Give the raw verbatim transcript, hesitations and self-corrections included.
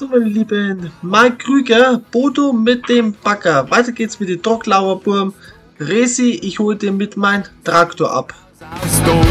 So, meine Lieben, Mike Krüger, Bodo mit dem Bagger. Weiter geht's mit dem Trocklauer Burm. Resi, ich hole dir mit meinem Traktor ab.